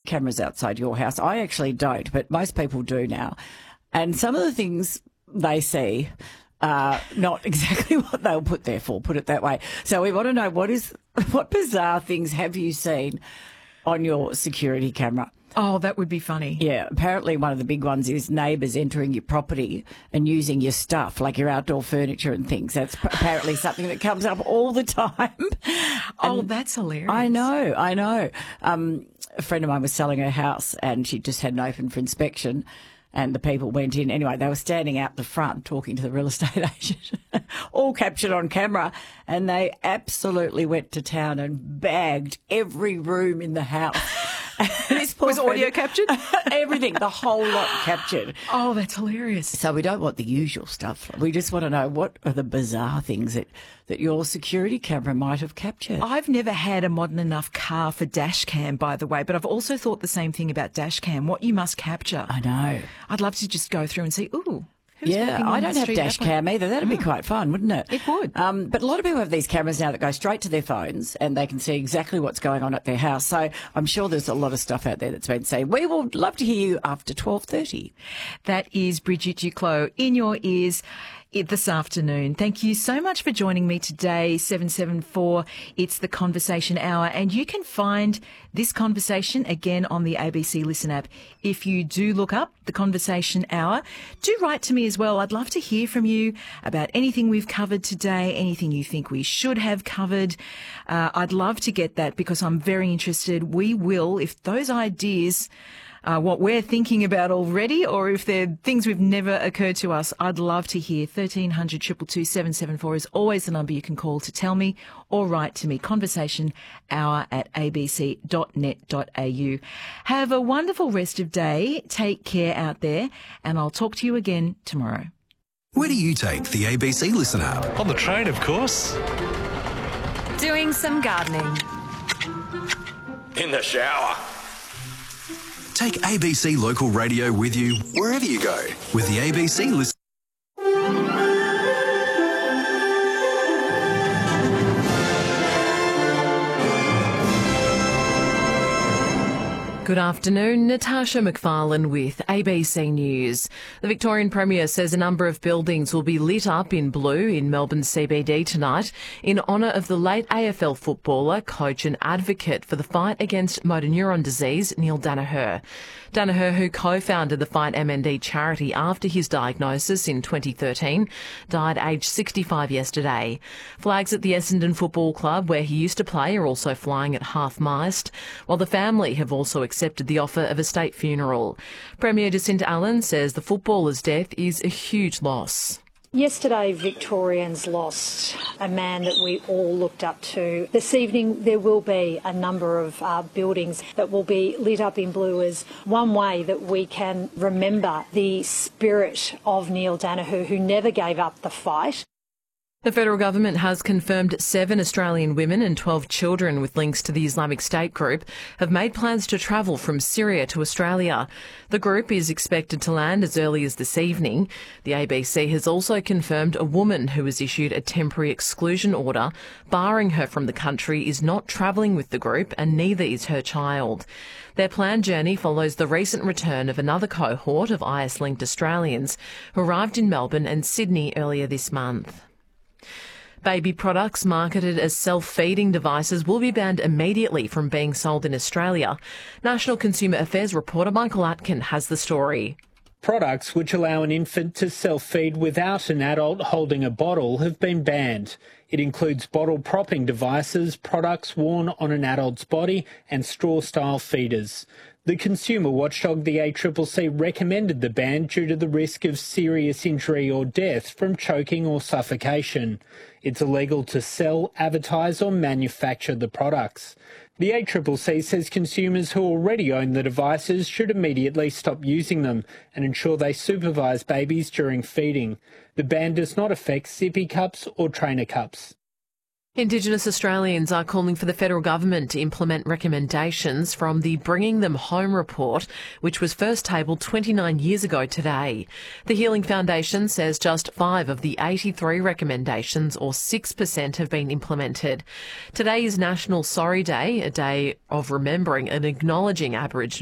cameras outside your house. I actually don't, but most people do now. And some of the things they see are not exactly what they'll put there for, put it that way. So we want to know what bizarre things have you seen on your security camera? Oh, that would be funny. Yeah, apparently one of the big ones is neighbours entering your property and using your stuff, like your outdoor furniture and things. That's apparently something that comes up all the time. Oh, that's hilarious. I know. A friend of mine was selling her house and she just had it open for inspection. And the people went in. Anyway, they were standing out the front talking to the real estate agent, all captured on camera. And they absolutely went to town and bagged every room in the house. Was audio captured? Everything, the whole lot captured. Oh, that's hilarious. So we don't want the usual stuff. We just want to know what are the bizarre things that your security camera might have captured. I've never had a modern enough car for dash cam, by the way, but I've also thought the same thing about dash cam, what you must capture. I know. I'd love to just go through and see, ooh. Yeah, I don't have dash cam either. That'd be quite fun, wouldn't it? It would. But a lot of people have these cameras now that go straight to their phones and they can see exactly what's going on at their house. So I'm sure there's a lot of stuff out there that's been seen. We will love to hear you after 12:30. That is Bridget Duclos in your ears this afternoon. Thank you so much for joining me today, 774. It's the Conversation Hour, and you can find this conversation again on the ABC Listen app. If you do look up the Conversation Hour, do write to me as well. I'd love to hear from you about anything we've covered today, anything you think we should have covered. I'd love to get that because I'm very interested. We will, if those ideas what we're thinking about already, or if they're things we've never occurred to us, I'd love to hear. 1300 222 774 is always the number you can call to tell me or write to me. conversationhour@abc.net.au. Have a wonderful rest of day. Take care out there, and I'll talk to you again tomorrow. Where do you take the ABC Listen app? On the train, of course. Doing some gardening. In the shower. Take ABC Local Radio with you wherever you go with the ABC Listen. Good afternoon, Natasha McFarlane with ABC News. The Victorian Premier says a number of buildings will be lit up in blue in Melbourne CBD tonight in honour of the late AFL footballer, coach and advocate for the fight against motor neuron disease, Neil Daniher. Daniher, who co-founded the Fight MND charity after his diagnosis in 2013, died aged 65 yesterday. Flags at the Essendon Football Club, where he used to play, are also flying at half-mast, while the family have also accepted the offer of a state funeral. Premier Jacinta Allen says the footballer's death is a huge loss. Yesterday, Victorians lost a man that we all looked up to. This evening, there will be a number of buildings that will be lit up in blue as one way that we can remember the spirit of Neil Daniher, who never gave up the fight. The federal government has confirmed 7 Australian women and 12 children with links to the Islamic State group have made plans to travel from Syria to Australia. The group is expected to land as early as this evening. The ABC has also confirmed a woman who was issued a temporary exclusion order barring her from the country is not travelling with the group, and neither is her child. Their planned journey follows the recent return of another cohort of IS-linked Australians who arrived in Melbourne and Sydney earlier this month. Baby products marketed as self-feeding devices will be banned immediately from being sold in Australia. National Consumer Affairs reporter Michael Atkin has the story. Products which allow an infant to self-feed without an adult holding a bottle have been banned. It includes bottle propping devices, products worn on an adult's body, and straw-style feeders. The consumer watchdog, the ACCC, recommended the ban due to the risk of serious injury or death from choking or suffocation. It's illegal to sell, advertise or manufacture the products. The ACCC says consumers who already own the devices should immediately stop using them and ensure they supervise babies during feeding. The ban does not affect sippy cups or trainer cups. Indigenous Australians are calling for the federal government to implement recommendations from the Bringing Them Home report, which was first tabled 29 years ago today. The Healing Foundation says just 5 of the 83 recommendations, or 6%, have been implemented. Today is National Sorry Day, a day of remembering and acknowledging Aboriginal